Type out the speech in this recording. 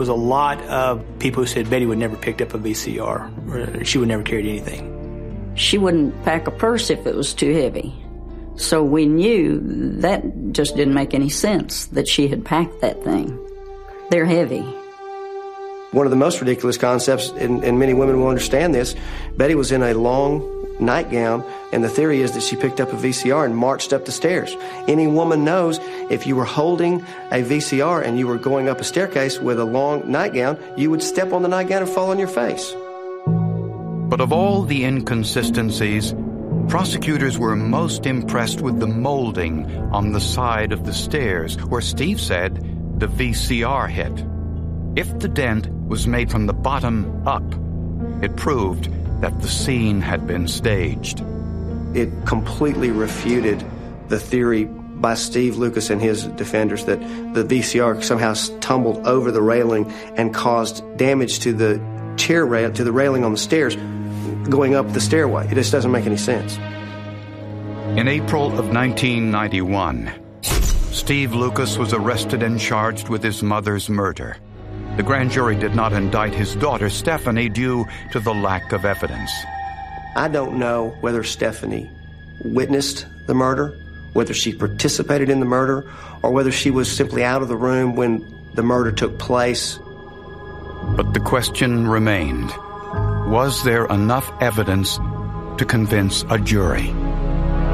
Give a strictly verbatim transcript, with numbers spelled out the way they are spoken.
was a lot of people who said Betty would never picked up a V C R. Or she would never carried anything. She wouldn't pack a purse if it was too heavy. So we knew that just didn't make any sense, that she had packed that thing. They're heavy. One of the most ridiculous concepts, and, and many women will understand this, Betty was in a long nightgown, and the theory is that she picked up a V C R and marched up the stairs. Any woman knows if you were holding a V C R and you were going up a staircase with a long nightgown, you would step on the nightgown and fall on your face. But of all the inconsistencies, prosecutors were most impressed with the molding on the side of the stairs where Steve said the V C R hit. If the dent was made from the bottom up, it proved that the scene had been staged. It completely refuted the theory by Steve Lucas and his defenders that the V C R somehow tumbled over the railing and caused damage to the chair rail, to the railing on the stairs going up the stairway. It just doesn't make any sense. In April of nineteen ninety-one, Steve Lucas was arrested and charged with his mother's murder. The grand jury did not indict his daughter, Stephanie, due to the lack of evidence. I don't know whether Stephanie witnessed the murder, whether she participated in the murder, or whether she was simply out of the room when the murder took place. But the question remained, was there enough evidence to convince a jury?